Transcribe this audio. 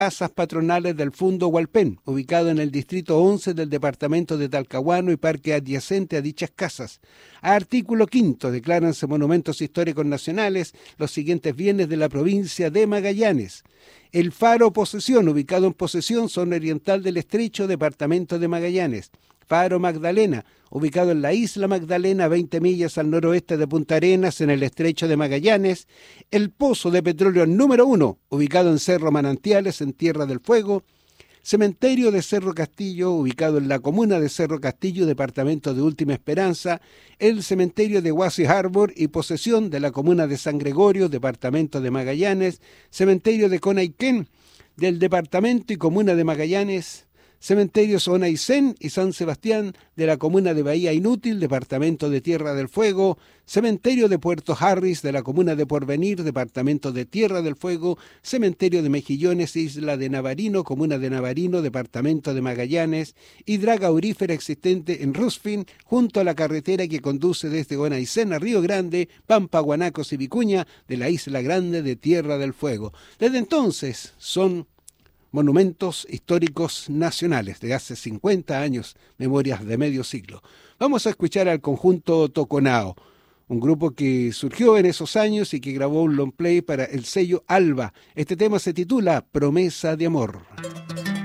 casas patronales del Fundo Hualpén, ubicado en el distrito 11 del departamento de Talcahuano y parque adyacente a dichas casas. Artículo 5. Decláranse monumentos históricos nacionales los siguientes bienes de la provincia de Magallanes. El Faro Posesión, ubicado en Posesión, zona oriental del Estrecho, departamento de Magallanes. Faro Magdalena, ubicado en la isla Magdalena, 20 millas al noroeste de Punta Arenas, en el Estrecho de Magallanes. El Pozo de Petróleo número 1, ubicado en Cerro Manantiales, en Tierra del Fuego. Cementerio de Cerro Castillo, ubicado en la comuna de Cerro Castillo, departamento de Última Esperanza. El cementerio de Huasi Harbor y Posesión de la comuna de San Gregorio, departamento de Magallanes. Cementerio de Conaiquén, del departamento y comuna de Magallanes. Cementerios Onaicén y San Sebastián de la comuna de Bahía Inútil, departamento de Tierra del Fuego. Cementerio de Puerto Harris de la comuna de Porvenir, departamento de Tierra del Fuego. Cementerio de Mejillones, isla de Navarino, comuna de Navarino, departamento de Magallanes. Y draga aurífera existente en Rusfin, junto a la carretera que conduce desde Onaicén a Río Grande, Pampa, Guanacos y Vicuña, de la Isla Grande de Tierra del Fuego. Desde entonces son monumentos históricos nacionales de hace 50 años, memorias de medio siglo. Vamos a escuchar al conjunto Toconao, un grupo que surgió en esos años y que grabó un long play para el sello Alba. Este tema se titula Promesa de Amor.